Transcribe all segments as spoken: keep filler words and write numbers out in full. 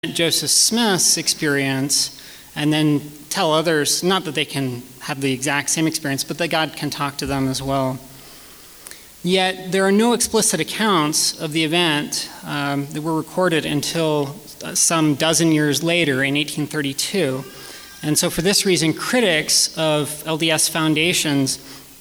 Joseph Smith's experience and then tell others, not that they can have the exact same experience, but that God can talk to them as well. Yet there are no explicit accounts of the event um, that were recorded until uh, some dozen years later in eighteen thirty-two. And so for this reason, critics of L D S foundations,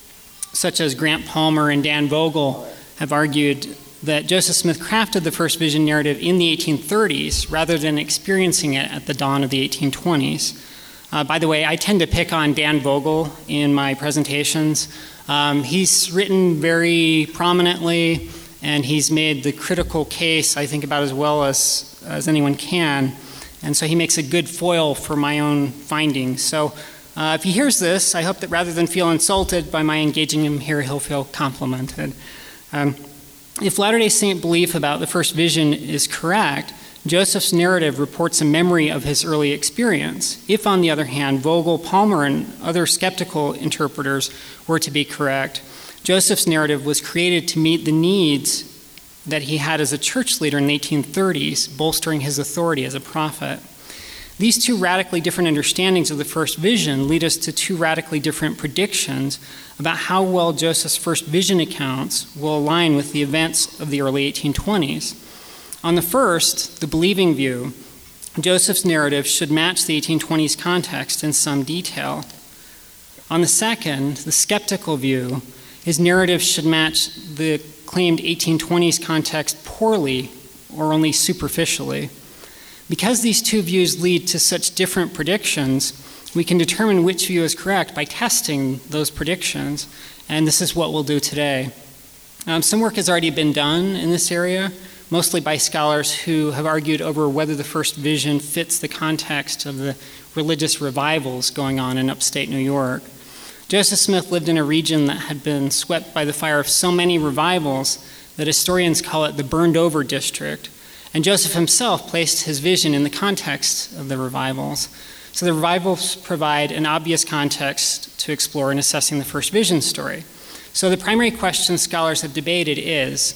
such as Grant Palmer and Dan Vogel, have argued that Joseph Smith crafted the first vision narrative in the eighteen thirties rather than experiencing it at the dawn of the eighteen twenties. Uh, by the way, I tend to pick on Dan Vogel in my presentations. Um, he's written very prominently, and he's made the critical case, I think, about as well as, as anyone can. And so he makes a good foil for my own findings. So uh, if he hears this, I hope that rather than feel insulted by my engaging him here, he'll feel complimented. Um, If Latter-day Saint belief about the first vision is correct, Joseph's narrative reports a memory of his early experience. If, on the other hand, Vogel, Palmer, and other skeptical interpreters were to be correct, Joseph's narrative was created to meet the needs that he had as a church leader in the eighteen thirties, bolstering his authority as a prophet. These two radically different understandings of the first vision lead us to two radically different predictions about how well Joseph's first vision accounts will align with the events of the early eighteen twenties. On the first, the believing view, Joseph's narrative should match the eighteen twenties context in some detail. On the second, the skeptical view, his narrative should match the claimed eighteen twenties context poorly or only superficially. Because these two views lead to such different predictions, we can determine which view is correct by testing those predictions, and this is what we'll do today. Um, some work has already been done in this area, mostly by scholars who have argued over whether the first vision fits the context of the religious revivals going on in upstate New York. Joseph Smith lived in a region that had been swept by the fire of so many revivals that historians call it the burned-over district. And Joseph himself placed his vision in the context of the revivals. So the revivals provide an obvious context to explore in assessing the first vision story. So the primary question scholars have debated is,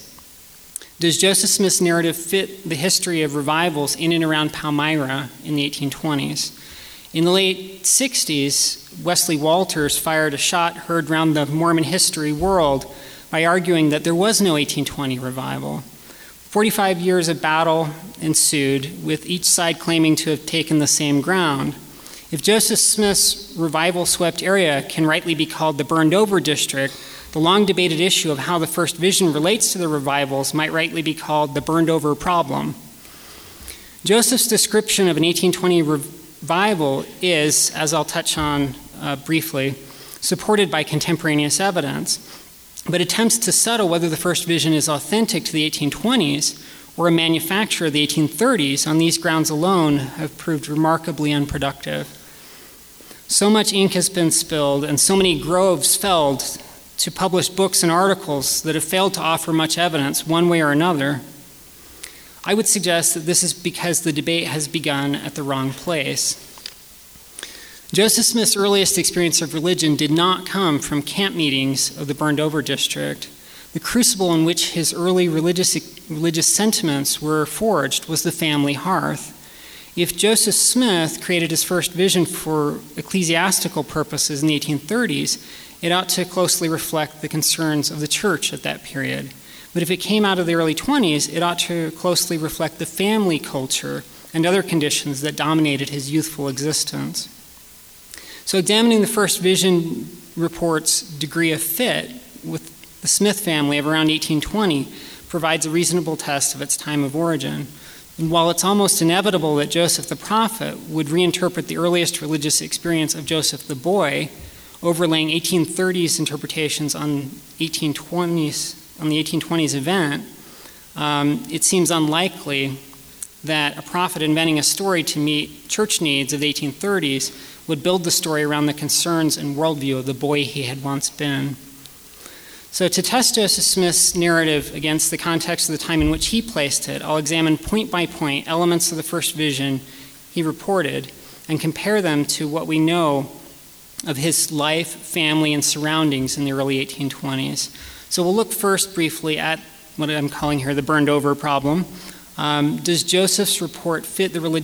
does Joseph Smith's narrative fit the history of revivals in and around Palmyra in the eighteen twenties? In the late sixties, Wesley Walters fired a shot heard round the Mormon history world by arguing that there was no eighteen twenty revival. forty-five years of battle ensued, with each side claiming to have taken the same ground. If Joseph Smith's revival-swept area can rightly be called the burned-over district, the long-debated issue of how the first vision relates to the revivals might rightly be called the burned-over problem. Joseph's description of an eighteen twenty revival is, as I'll touch on uh, briefly, supported by contemporaneous evidence, but attempts to settle whether the first vision is authentic to the eighteen twenties or a manufacture of the eighteen thirties on these grounds alone have proved remarkably unproductive. So much ink has been spilled and so many groves felled to publish books and articles that have failed to offer much evidence one way or another. I would suggest that this is because the debate has begun at the wrong place. Joseph Smith's earliest experience of religion did not come from camp meetings of the burned-over district. The crucible in which his early religious, religious sentiments were forged was the family hearth. If Joseph Smith created his first vision for ecclesiastical purposes in the eighteen thirties, it ought to closely reflect the concerns of the church at that period. But if it came out of the early twenties, it ought to closely reflect the family culture and other conditions that dominated his youthful existence. So examining the first vision report's degree of fit with the Smith family of around eighteen twenty provides a reasonable test of its time of origin. And while it's almost inevitable that Joseph the prophet would reinterpret the earliest religious experience of Joseph the boy, overlaying eighteen thirties interpretations on eighteen twenties on the eighteen twenties event, um, it seems unlikely that a prophet inventing a story to meet church needs of the eighteen thirties would build the story around the concerns and worldview of the boy he had once been. So to test Joseph Smith's narrative against the context of the time in which he placed it, I'll examine point by point elements of the first vision he reported and compare them to what we know of his life, family, and surroundings in the early eighteen twenties. So we'll look first briefly at what I'm calling here the burned over problem. Um, does Joseph's report fit the religious